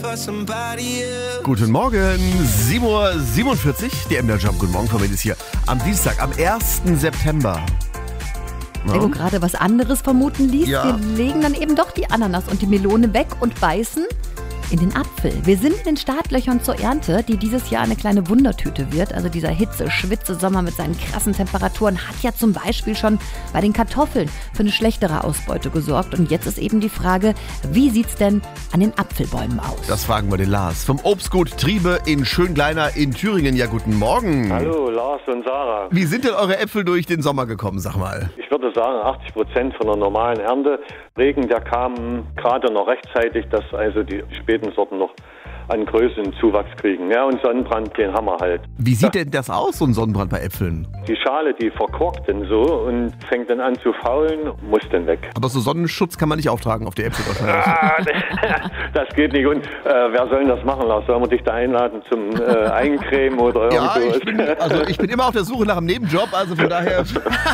Guten Morgen, 7:47 Uhr, der MDR Jump. Guten Morgen, Familie ist hier am Dienstag, am 1. September. Wenn du gerade was anderes vermuten ließ, Ja. wir legen dann eben doch die Ananas und die Melone weg und beißen in den Apfel. Wir sind in den Startlöchern zur Ernte, die dieses Jahr eine kleine Wundertüte wird. Also dieser Hitze-Schwitze-Sommer mit seinen krassen Temperaturen hat ja zum Beispiel schon bei den Kartoffeln für eine schlechtere Ausbeute gesorgt. Und jetzt ist eben die Frage, wie sieht's denn an den Apfelbäumen aus? Das fragen wir den Lars vom Obstgut Triebe in Schöngleiner in Thüringen. Ja, guten Morgen. Hallo, Lars und Sarah. Wie sind denn eure Äpfel durch den Sommer gekommen, sag mal? Ich würde sagen, 80% von der normalen Ernte. Regen, der kam gerade noch rechtzeitig, dass also die späten Sorten noch an Größe und Zuwachs kriegen. Ja, und Sonnenbrand, den haben wir halt. Wie sieht denn das aus, so ein Sonnenbrand bei Äpfeln? Die Schale, die verkorkt dann so und fängt dann an zu faulen, muss dann weg. Aber so Sonnenschutz kann man nicht auftragen auf die Äpfel wahrscheinlich. Das geht nicht. Und wer soll denn das machen, Lars? Sollen wir dich da einladen zum Eincremen oder Ja, irgendwas? ich bin immer auf der Suche nach einem Nebenjob, also von daher...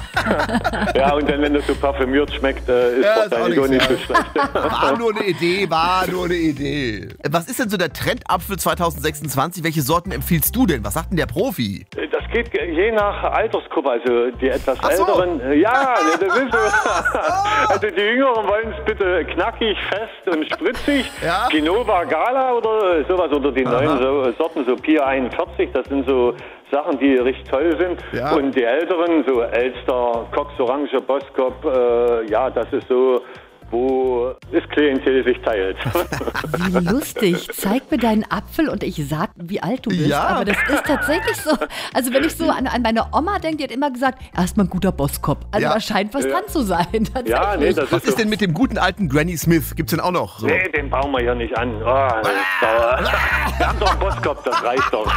Ja, und dann, wenn das so parfümiert schmeckt, ist Ja, wahrscheinlich auch nicht so schlecht. War nur eine Idee. Was ist denn so der Trendapfel 2026? Welche Sorten empfiehlst du denn? Was sagt denn der Profi? Das geht je nach Altersgruppe, also die etwas Ach so. Älteren. Ja, das ist so. Also die Jüngeren wollen es bitte knackig, fest und spritzig. Ja. Genova Gala oder sowas, oder die neuen Sorten, so Pia 41, das sind so Sachen, die richtig toll sind. Ja. Und die Älteren, so Elster, Cox Orange, Boskop, ja, das ist so, wo das Klientel sich teilt. Wie lustig. Zeig mir deinen Apfel und ich sag, wie alt du bist. Ja. Aber das ist tatsächlich so. Also wenn ich so an meine Oma denke, die hat immer gesagt, erstmal ein guter Bosskopf. Also Ja. da scheint was dran zu sein. Tatsächlich. Ja, nee, das Was ist so. denn mit dem guten alten Granny Smith? Gibt's den auch noch? So? Nee, den bauen wir hier nicht an. Wir haben doch einen Boskop, das reicht doch.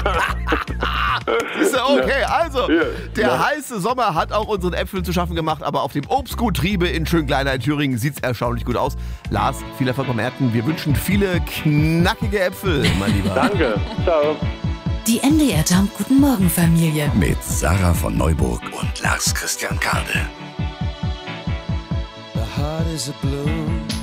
Ist ja okay, also Ja. der Ja. heiße Sommer hat auch unseren Äpfeln zu schaffen gemacht, aber auf dem Obstgut Triebe in Schöngleiner in Thüringen sieht's erstaunlich gut aus. Lars, viel Erfolg beim Ernten. Wir wünschen viele knackige Äpfel, mein Lieber. Danke. Ciao. Die MDR Jump Guten Morgen Familie. Mit Sarah von Neuburg und Lars Christian Kade. The heart is a blue.